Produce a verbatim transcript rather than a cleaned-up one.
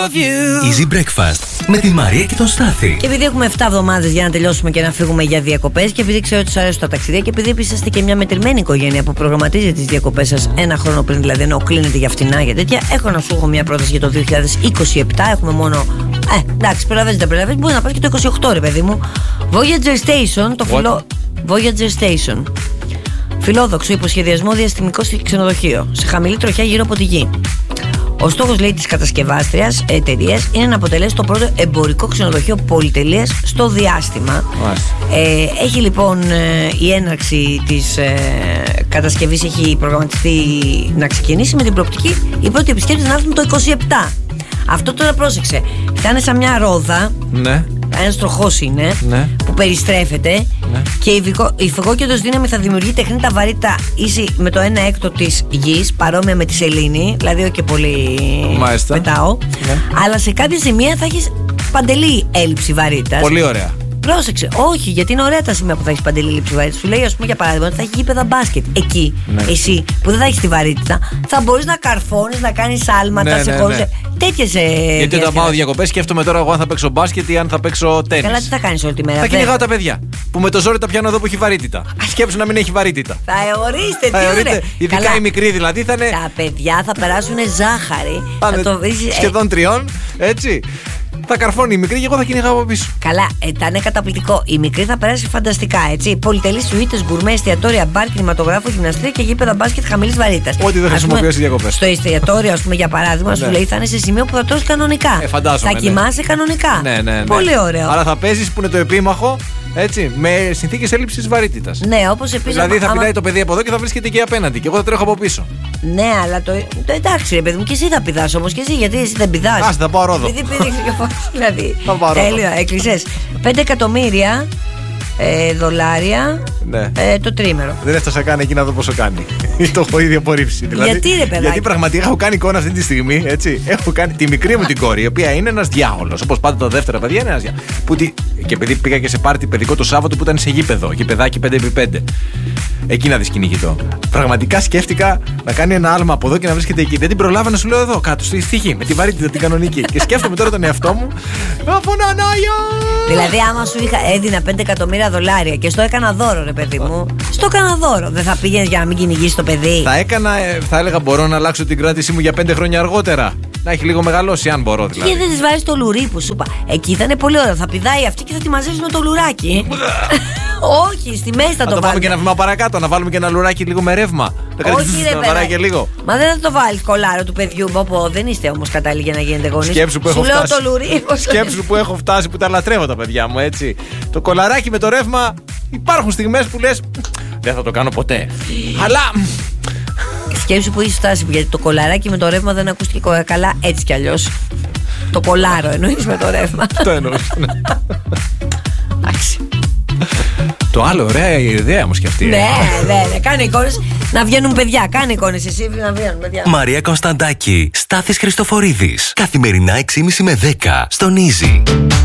of you. Easy Breakfast με τη Μαρία και τον Στάθη. Και επειδή έχουμε επτά εβδομάδες για να τελειώσουμε και να φύγουμε για διακοπές, και επειδή ξέρω ότι σας αρέσουν τα ταξίδια, και επειδή επίσης είστε και μια μετρημένη οικογένεια που προγραμματίζετε τις διακοπές σας ένα χρόνο πριν, δηλαδή ενώ κλείνετε για φτηνά για τέτοια, έχω να σου έχω μια πρόταση για το δύο χιλιάδες είκοσι επτά. Έχουμε μόνο. Ε, εντάξει, προλαβαίνεις, δεν προλαβαίνεις. Μπορεί να πας και το είκοσι οκτώ, ρε παιδί μου. Voyager Station, το φιλό. Voyager Station. Φιλόδοξο υποσχεδιασμό διαστημικό στο ξενοδοχείο, σε χαμηλή τροχιά γύρω από τη γη. Ο στόχος, λέει, της κατασκευάστριας εταιρείας είναι να αποτελέσει το πρώτο εμπορικό ξενοδοχείο πολυτελείας στο διάστημα. Ε, έχει λοιπόν ε, η έναρξη της ε, κατασκευής έχει προγραμματιστεί να ξεκινήσει με την προοπτική οι πρώτοι επισκέπτες να έρθουν το είκοσι επτά. Αυτό τώρα πρόσεξε. Θα είναι σαν μια ρόδα. Ναι. Ένας τροχός είναι, ναι, που περιστρέφεται, ναι, και η υφηγόκεντρος δύναμη θα δημιουργεί τεχνητά βαρύτητα ίση με το ένα έκτο της γης, παρόμοια με τη σελήνη, δηλαδή όχι και πολύ. Μάλιστα. Πετάω, ναι. Αλλά σε κάποια σημεία θα έχεις παντελή έλλειψη βαρύτητας. Πολύ ωραία. Πρόσεξε, όχι, γιατί είναι ωραία τα σημεία που θα έχει παντελή έλλειψη βαρύτητα. Σου λέει, ας πούμε, για παράδειγμα, ότι θα έχει γήπεδα μπάσκετ. Εκεί, ναι, εσύ που δεν θα έχει τη βαρύτητα, θα μπορείς να καρφώνεις, να κάνεις άλματα, ναι, σε χώρους. Ναι, ναι. Τέτοιες. Ε, γιατί όταν πάω διακοπές, σκέφτομαι τώρα εγώ αν θα παίξω μπάσκετ ή αν θα παίξω τένις. Καλά, τι θα κάνεις όλη τη μέρα. Θα κυνηγάω τα παιδιά. Που με το ζόρι τα πιάνω εδώ που έχει βαρύτητα. Σκέψου να μην έχει βαρύτητα. Θα εωρείστε, τι ωραία. Ειδικά καλά, οι μικροί δηλαδή θα είναι. Τα παιδιά θα περάσουν ζάχαρη. Θα το βρεις, σχεδόν ε... τριών, έτσι. Θα καρφώνει η μικρή και εγώ θα κυνηγάω από πίσω. Καλά, ε, θα είναι καταπληκτικό. Η μικρή θα περάσει φανταστικά, έτσι. Πολυτελείς σουίτες, γκουρμέ, εστιατόρια, μπαρ, κινηματογράφο, γυμναστρία και γήπεδα μπάσκετ χαμηλής βαρύτητας. Ό,τι δεν χρησιμοποιώ στις διακοπές. Στο εστιατόριο, ας πούμε, για παράδειγμα, σου λέει θα είναι σε σημείο που θα τρως κανονικά. Ε, φαντάζομαι. Θα κοιμάσαι, ναι, κανονικά. Ναι, ναι, ναι. Πολύ ωραίο. Άρα θα παίζεις που είναι το επίμαχο. Έτσι, με συνθήκες έλλειψης βαρύτητας. Ναι, όπως επίσης. Δηλαδή θα άμα... πηδάει το παιδί από εδώ και θα βρίσκεται και απέναντι. Και εγώ θα τρέχω από πίσω. Ναι, αλλά το. το εντάξει, ρε παιδί μου, και εσύ θα πηδάς όμως και εσύ, γιατί εσύ δεν πηδάς. Ας, θα πάω ρόδο. Δηλαδή. Τέλεια, έκλεισες. πέντε εκατομμύρια ε, δολάρια, ναι, ε, το τρίμερο. Δεν έφτασα καν εκεί να δω πόσο κάνει. Το έχω ήδη απορρίψει. Δηλαδή, γιατί, ρε παιδάκι. Γιατί πραγματικά έχω κάνει εικόνα αυτή τη στιγμή. Έτσι. Έχω κάνει τη μικρή μου την κόρη, η οποία είναι ένας διάολος. Όπως πάντα τα δεύτερα παιδιά είναι ένας διάολος. Τη... Και επειδή πήγα και σε πάρτι παιδικό το Σάββατο που ήταν σε γήπεδο, γηπεδάκι πέντε επί πέντε. Εκεί να δεις κυνηγητό. Πραγματικά σκέφτηκα να κάνει ένα άλμα από εδώ και να βρίσκεται εκεί. Δεν την προλάβα να σου λέω εδώ κάτω, στη στίχη, με τη βαρύτητα την κανονική. Και σκέφτομαι τώρα τον εαυτό μου. Δηλαδή, άμα σου είχα έδινα πέντε εκατομμύρια δολάρια και στο έκανα δώρο, ρε παιδί μου, στο έκανα δώρο. Δεν θα πήγαινε για να μην κυνηγήσει το παιδί. Θα έκανα, θα έλεγα, μπορώ να αλλάξω την κράτησή μου για πέντε χρόνια αργότερα. Να έχει λίγο μεγαλώσει, αν μπορώ δηλαδή. Και δεν τη βάζει το λουρί που σου είπα. Εκεί θα είναι πολύ ωραίο. Θα πηδάει αυτή και θα τη μαζέψει με το λουράκι. Όχι, στη μέση θα, θα το, το βάλουμε. Και ένα βήμα παρακάτω, να βάλουμε και ένα λουράκι λίγο με ρεύμα. Όχι, ρε παιδί. Και λίγο. Μα δεν θα το βάλει κολάρο του παιδιού. Πω, δεν είστε όμως κατάλληλοι για να γίνετε γονείς. Σκέψου που, έχω φτάσει. Το λουρί, σκέψου που έχω φτάσει που τα λατρεύω τα παιδιά μου, έτσι. Το κολαράκι με το ρεύμα, υπάρχουν στιγμές που λες δεν θα το κάνω ποτέ. Αλλά. Σκέψου που έχει φτάσει, γιατί το κολαράκι με το ρεύμα δεν ακούστηκε καλά έτσι κι αλλιώς. Το κολάρο εννοείς με το ρεύμα. Το εννοείς, ναι. Εντάξει. Το άλλο, ωραία η ιδέα όμως και αυτή. Ναι, ναι, ναι. Κάνε εικόνες να βγαίνουν παιδιά. Κάνε εικόνες εσύ να βγαίνουν παιδιά. Μαρία Κωνσταντάκη, Στάθης Χριστοφορίδης. Καθημερινά έξι και μισή με δέκα στον Easy.